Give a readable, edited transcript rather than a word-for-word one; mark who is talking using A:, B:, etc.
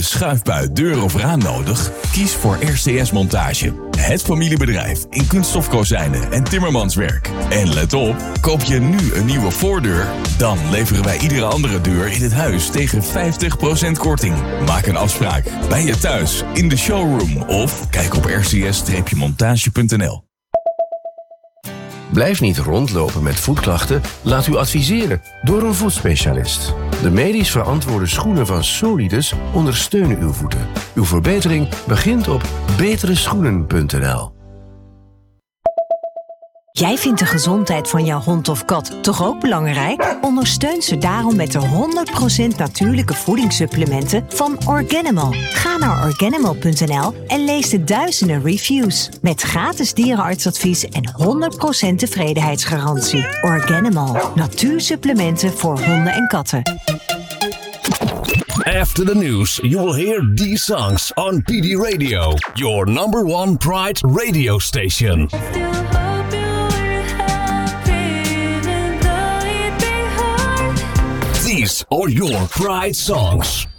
A: nieuwe schuifbui, deur of raam nodig? Kies voor RCS Montage. Het familiebedrijf in kunststofkozijnen en timmermanswerk. En let op, koop je nu een nieuwe voordeur? Dan leveren wij iedere andere deur in het huis tegen 50% korting. Maak een afspraak bij je thuis, in de showroom of kijk op rcs-montage.nl.
B: Blijf niet rondlopen met voetklachten. Laat u adviseren door een voetspecialist. De medisch verantwoorde schoenen van Solidus ondersteunen uw voeten. Uw verbetering begint op betereschoenen.nl.
C: Jij vindt de gezondheid van jouw hond of kat toch ook belangrijk? Ondersteun ze daarom met de 100% natuurlijke voedingssupplementen van Organimal. Ga naar Organimal.nl en lees de duizenden reviews. Met gratis dierenartsadvies en 100% tevredenheidsgarantie. Organimal. Natuursupplementen voor honden en katten.
D: After the news, you will hear these songs on PD Radio, your number one Pride radio station. These are your Pride songs.